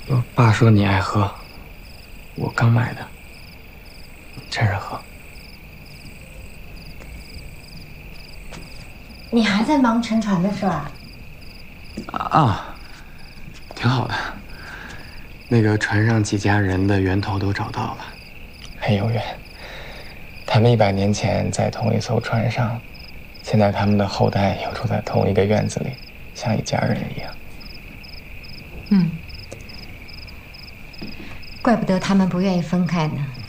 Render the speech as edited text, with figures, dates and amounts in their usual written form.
我爸说你爱喝，我刚买的，趁热喝。 你还在忙沉船的事儿啊，挺好的。那个船上几家人的源头都找到了，很有缘。他们100年前在同一艘船上，现在他们的后代又住在同一个院子里，像一家人一样。 嗯，怪不得他们不愿意分开呢。